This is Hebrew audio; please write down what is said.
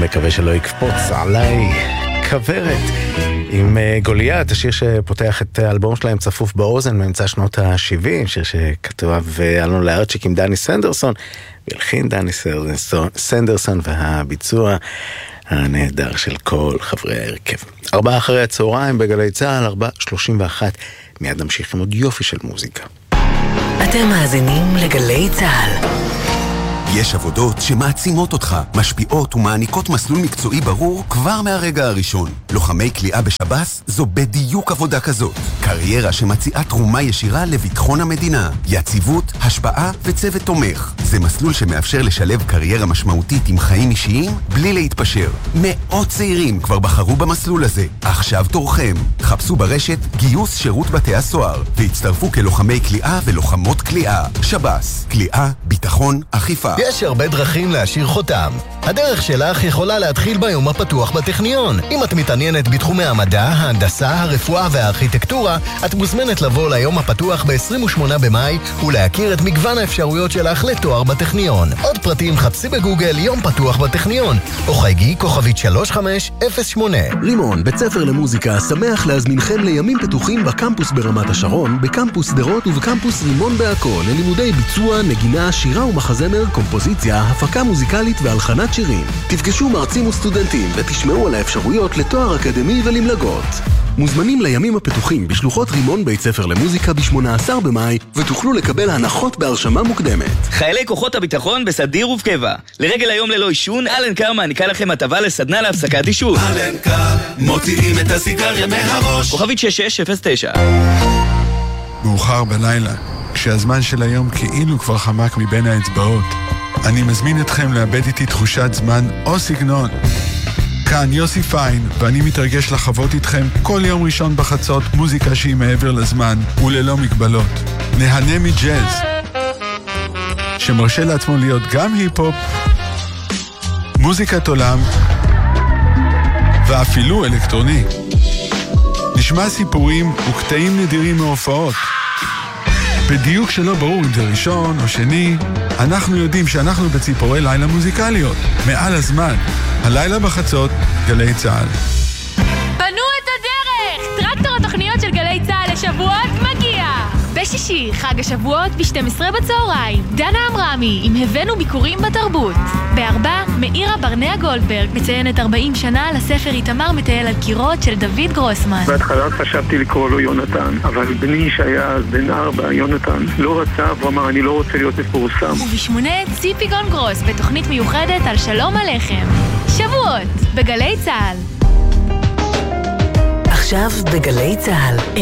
מקווה שלא יקפוץ עליי כברת עם גוליית, השיר שפותח את האלבום שלהם צפוף באוזן מאמצע שנות ה-70, שיר שכתב אלון לארצ'יק עם דני סנדרסון, והלחין דני סנדרסון, והביצוע הנהדר של כל חברי ההרכב. 4 אחרי הצהריים בגלי צהל, 4:31, מיד נמשיך עם עוד יופי של מוזיקה. אתם מאזינים לגלי צהל. יש עבודות שמעצימות אותך, משפיעות ומעניקות מסלול מקצועי ברור כבר מהרגע הראשון. לוחמי כליאה בשב"ס זו בדיוק עבודה כזאת. קריירה שמציעה תרומה ישירה לביטחון המדינה, יציבות, השפעה וצוות תומך. זה מסלול שמאפשר לשלב קריירה משמעותית עם חיים אישיים בלי להתפשר. מאות צעירים כבר בחרו במסלול הזה. עכשיו תורכם. חפשו ברשת גיוס שירות בתי הסוהר והצטרפו כלוחמי כליאה ולוחמות כליאה. שב"ס, כליאה, ביטחון, אכיפה. יש הרבה דרכים להשאיר חותם. הדרך שלך יכולה להתחיל ביום הפתוח בטכניון. אם את מתעניינת בתחומי המדע, ההנדסה, הרפואה והארכיטקטורה, את מוזמנת לבוא ליום הפתוח ב-28 במאי ולהכיר את מגוון האפשרויות שלך לתואר בטכניון. עוד פרטים חפשי בגוגל יום פתוח בטכניון, או חייגי כוכבית 3508. רימון, בית ספר למוזיקה, שמח להזמינכם לימים פתוחים בקמפוס ברמת השרון, בקמפוס דרות ובקמפוס רימון בעכו, ללימודי ביצוע, נגינה, שירה ומחזמר, קומפוזיציה, הפקה מוזיקלית והלחנת שירים. תפגשו מרצים וסטודנטים ותשמעו על האפשרויות לתואר אקדמי ולמלגות. מוזמנים לימים הפתוחים בשלוחות רימון בית ספר למוזיקה ב-18 במאי ותוכלו לקבל הנחות בהרשמה מוקדמת. חיילי כוחות הביטחון בסדיר ובקבע. לרגל היום ללא עישון, אלן קר מעניקה לכם הטבה לסדנה להפסקת עישון. אלן קר, מוציאים את הסיגריה מהראש. כוכבית 6609. מאוחר בלילה, כשהזמן של היום כאילו כבר חמק מבין האצבעות, אני מזמין אתכם לאבד איתי תחושת זמן או סגנון. כאן יוסי פיין, ואני מתרגש לחוות איתכם כל יום ראשון בחצות מוזיקה שהיא מעבר לזמן וללא מגבלות. נהנה מג'אז, שמרשה לעצמו להיות גם היפ-הופ, מוזיקת עולם ואפילו אלקטרוני. נשמע סיפורים וקטעים נדירים מהופעות. בדיוק שלא ברור אם זה ראשון או שני, אנחנו יודעים שאנחנו בציפורי לילה מוזיקליות. מעל הזמן, הלילה בחצות, גלי צהל. פנו את הדרך! טרקטור התוכניות של גלי צהל לשבועות מגיע! בשישי, חג השבועות ב-12 בצהריים. דנה אמרמי, עם הבאנו ביקורים בתרבות. ב-4, מאירה ברנע גולדברג, מציינת 40 שנה לספר איתמר מטייל על קירות של דוד גרוסמן. בהתחלה חשבתי לקרוא לו יונתן, אבל בני שהיה אז בן 4, יונתן, לא רצה, הוא אמר, אני לא רוצה להיות מפורסם. וב-8, ציפי גון גרוס, בתוכנית מיוחדת על שלום עליכם. שבועות, בגלי צהל. עכשיו בגלי צהל,